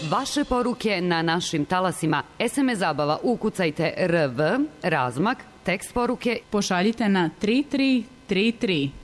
Vaše poruke na našim talasima. SMS zabava ukucajte RV, razmak, tekst poruke. Pošaljite na 3333.